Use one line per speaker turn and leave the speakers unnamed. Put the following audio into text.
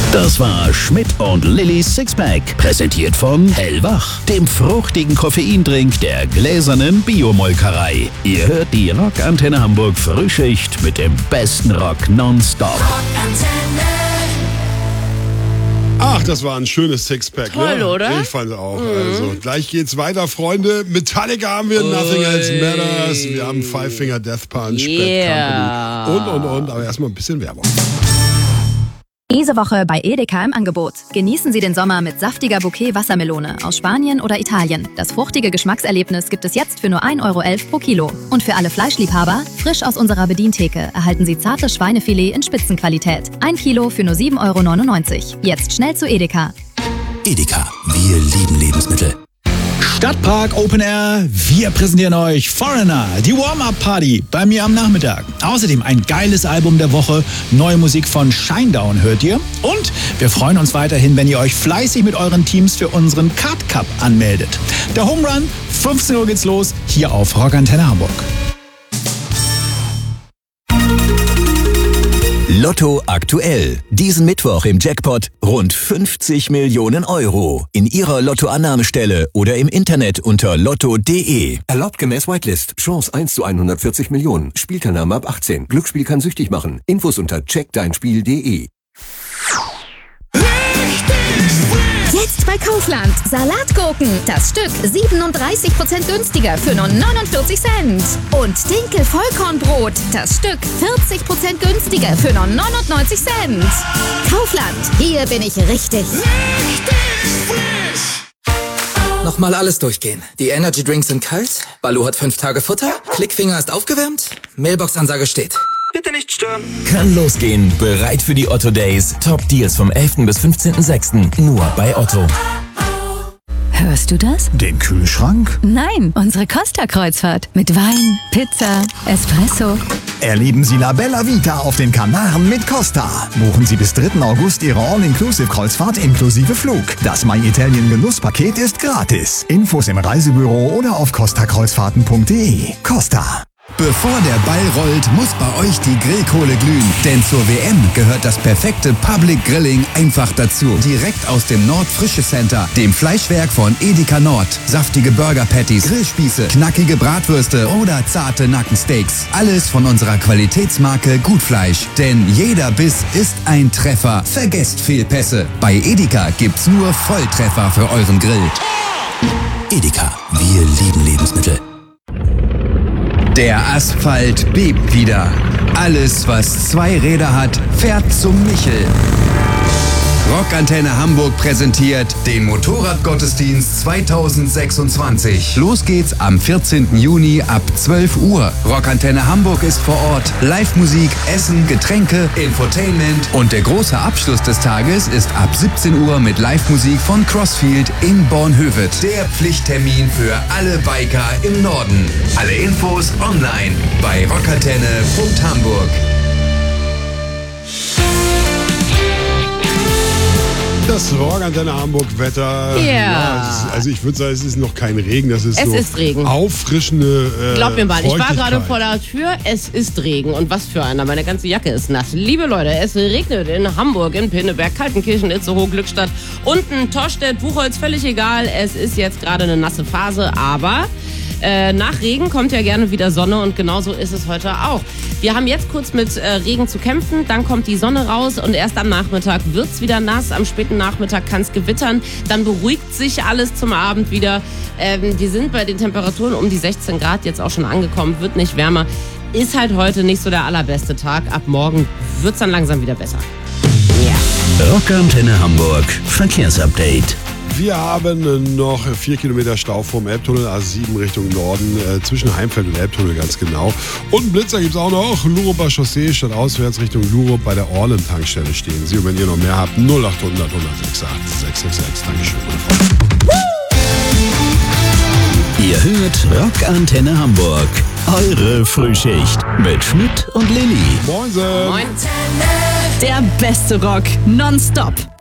Das war Schmidt und Lillys Sixpack, präsentiert von Hellwach, dem fruchtigen Koffeindrink der gläsernen Biomolkerei. Ihr hört die Rockantenne Hamburg Frühschicht mit dem besten Rock nonstop.
Ach, das war ein schönes Sixpack,
toll,
ne?
Oder?
Ich fand es auch. Also, gleich geht's weiter, Freunde. Metallica haben wir, Nothing Else Matters. Wir haben Five Finger Death Punch,
Yeah.
Bad Company und. Aber erstmal ein bisschen Werbung.
Diese Woche bei Edeka im Angebot. Genießen Sie den Sommer mit saftiger Bouquet Wassermelone aus Spanien oder Italien. Das fruchtige Geschmackserlebnis gibt es jetzt für nur 1,11 Euro pro Kilo. Und für alle Fleischliebhaber, frisch aus unserer Bedientheke, erhalten Sie zartes Schweinefilet in Spitzenqualität. 1 Kilo für nur 7,99 Euro. Jetzt schnell zu Edeka.
Edeka, wir lieben Lebensmittel.
Stadtpark Open Air, wir präsentieren euch Foreigner, die Warm-Up-Party bei mir am Nachmittag. Außerdem ein geiles Album der Woche, neue Musik von Shinedown hört ihr. Und wir freuen uns weiterhin, wenn ihr euch fleißig mit euren Teams für unseren Card Cup anmeldet. Der Home Run, 15 Uhr geht's los, hier auf Rockantenne Hamburg.
Lotto aktuell. Diesen Mittwoch im Jackpot rund 50 Millionen Euro. In Ihrer Lottoannahmestelle oder im Internet unter lotto.de.
Erlaubt gemäß Whitelist. Chance 1 zu 140 Millionen. Spielteilnahme ab 18. Glücksspiel kann süchtig machen. Infos unter checkdeinspiel.de.
Jetzt bei Kaufland. Salatgurken. Das Stück 37% günstiger für nur 49 Cent. Und Dinkel-Vollkornbrot. Das Stück 40% günstiger für nur 99 Cent. Kaufland. Hier bin ich richtig.
Nochmal alles durchgehen. Die Energy Drinks sind kalt. Baloo hat 5 Tage Futter. Klickfinger ist aufgewärmt. Mailbox-Ansage steht. Bitte nicht stören.
Kann losgehen. Bereit für die Otto Days. Top Deals vom 11. bis 15.06. Nur bei Otto.
Hörst du das?
Den Kühlschrank?
Nein, unsere Costa-Kreuzfahrt. Mit Wein, Pizza, Espresso.
Erleben Sie La Bella Vita auf den Kanaren mit Costa. Buchen Sie bis 3. August Ihre All-Inclusive-Kreuzfahrt inklusive Flug. Das My Italien Genusspaket ist gratis. Infos im Reisebüro oder auf costakreuzfahrten.de. Costa.
Bevor der Ball rollt, muss bei euch die Grillkohle glühen. Denn zur WM gehört das perfekte Public Grilling einfach dazu. Direkt aus dem Nord Frische Center, dem Fleischwerk von Edeka Nord. Saftige Burger Patties, Grillspieße, knackige Bratwürste oder zarte Nackensteaks. Alles von unserer Qualitätsmarke Gutfleisch. Denn jeder Biss ist ein Treffer. Vergesst Fehlpässe. Bei Edeka gibt's nur Volltreffer für euren Grill.
Edeka, wir lieben Lebensmittel.
Der Asphalt bebt wieder. Alles, was 2 Räder hat, fährt zum Michel. Rockantenne Hamburg präsentiert den Motorradgottesdienst 2026. Los geht's am 14. Juni ab 12 Uhr. Rockantenne Hamburg ist vor Ort. Live-Musik, Essen, Getränke, Infotainment. Und der große Abschluss des Tages ist ab 17 Uhr mit Live-Musik von Crossfield in Bornhöved. Der Pflichttermin für alle Biker im Norden. Alle Infos online bei rockantenne.hamburg.
Das Rockantenne Hamburg-Wetter.
Ja.
Also ich würde sagen, es ist noch kein Regen. Das ist
Es
so
ist Regen.
auffrischende
Glaub mir mal, ich war gerade
Feuchtigkeit.
vor der Tür, es ist Regen. Und was für einer, meine ganze Jacke ist nass. Liebe Leute, es regnet in Hamburg, in Pinneberg, Kaltenkirchen, Itzehoe, Glückstadt, unten Tostedt, Buchholz, völlig egal. Es ist jetzt gerade eine nasse Phase, aber nach Regen kommt ja gerne wieder Sonne und genauso ist es heute auch. Wir haben jetzt kurz mit Regen zu kämpfen, dann kommt die Sonne raus und erst am Nachmittag wird's wieder nass. Am späten Nachmittag kann es gewittern, dann beruhigt sich alles zum Abend wieder. Wir sind bei den Temperaturen um die 16 Grad jetzt auch schon angekommen, wird nicht wärmer. Ist halt heute nicht so der allerbeste Tag. Ab morgen wird's dann langsam wieder besser. Ja.
Rockantenne Hamburg, Verkehrsupdate.
Wir haben noch 4 Kilometer Stau vom Elbtunnel, A7 Richtung Norden, zwischen Heimfeld und Elbtunnel ganz genau. Und einen Blitzer gibt es auch noch, Luruper Chaussee, statt auswärts Richtung Lurup bei der Orlen-Tankstelle stehen Sie. Und wenn ihr noch mehr habt, 0800 168 666. Dankeschön, meine Freunde.
Ihr hört Rockantenne Hamburg, eure Frühschicht mit Schmidt und Lilly.
Moinsen.
Moin.
Der beste Rock nonstop.